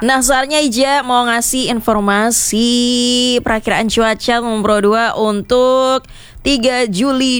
Nah, soalnya Ija mau ngasih informasi perakiraan cuaca nomor 2 untuk 3 Juli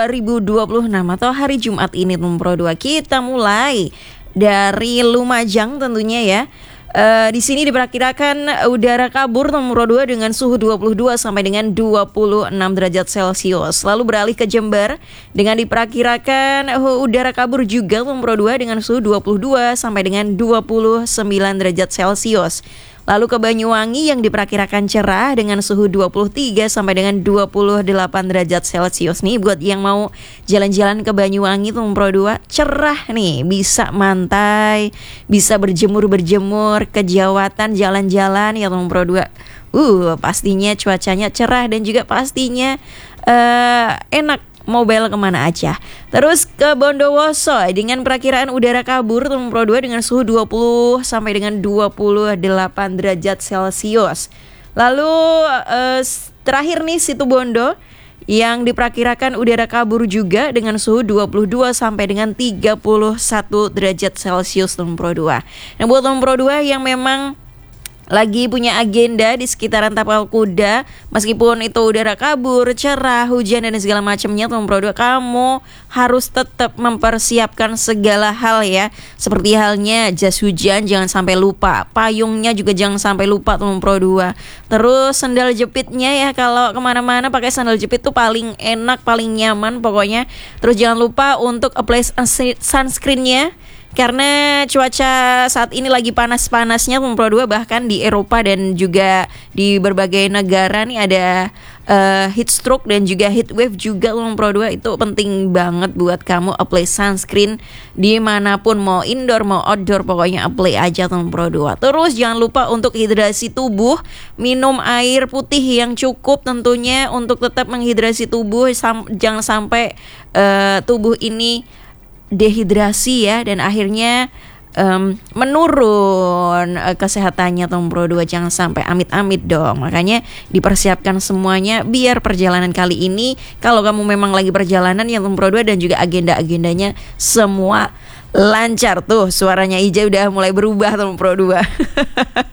2026 atau hari Jumat ini nomor 2. Kita mulai dari Lumajang tentunya ya. Di sini diperkirakan udara kabur nomor 2 dengan suhu 22 sampai dengan 26 derajat Celcius. Lalu beralih ke Jember dengan diperkirakan udara kabur juga nomor 2 dengan suhu 22 sampai dengan 29 derajat Celcius. Lalu ke Banyuwangi yang diperkirakan cerah dengan suhu 23 sampai dengan 28 derajat Celcius. Nih buat yang mau jalan-jalan ke Banyuwangi nomor 2, cerah nih, bisa mantai, bisa berjemur-berjemur, kejawatan jalan-jalan ya nomor 2. Pastinya cuacanya cerah dan juga pastinya enak mau belok kemana aja. Terus ke Bondowoso dengan perakiraan udara kabur nomor 2 dengan suhu 20 sampai dengan 28 derajat Celcius. Lalu terakhir nih Situbondo yang diperkirakan udara kabur juga dengan suhu 22 sampai dengan 31 derajat Celcius nomor 2. Nah buat nomor 2 yang memang lagi punya agenda di sekitaran Tapal Kuda, meskipun itu udara kabur, cerah, hujan dan segala macamnya, nomor 2 kamu harus tetap mempersiapkan segala hal ya. Seperti halnya jas hujan jangan sampai lupa, payungnya juga jangan sampai lupa nomor 2. Terus sandal jepitnya ya, kalau kemana-mana pakai sandal jepit tuh paling enak, paling nyaman pokoknya. Terus jangan lupa untuk apply sunscreennya, karena cuaca saat ini lagi panas-panasnya nomor 2, bahkan di Eropa dan juga di berbagai negara nih ada heat stroke dan juga heat wave juga nomor 2. Itu penting banget buat kamu apply sunscreen dimanapun, mau indoor mau outdoor, pokoknya apply aja nomor 2. Terus jangan lupa untuk hidrasi tubuh, minum air putih yang cukup tentunya untuk tetap menghidrasi tubuh, jangan sampai tubuh ini dehidrasi ya dan akhirnya menurun kesehatannya nomor 2. Jangan sampai amit-amit dong. Makanya dipersiapkan semuanya biar perjalanan kali ini, kalau kamu memang lagi perjalanan yang nomor 2 dan juga agenda-agendanya semua lancar. Tuh suaranya Ija udah mulai berubah nomor 2.